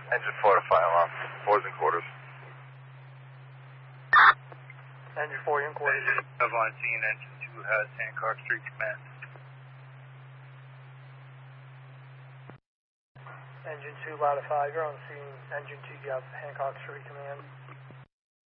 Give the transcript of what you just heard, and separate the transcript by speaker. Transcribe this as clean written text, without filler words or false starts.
Speaker 1: Engine 4 to fire alarm. 4's in quarters.
Speaker 2: Engine 4 in quarters.
Speaker 3: On scene, engine 2 has Hancock Street Command.
Speaker 2: Engine 2, ladder 5, you're on scene. Engine 2, you have Hancock Street Command.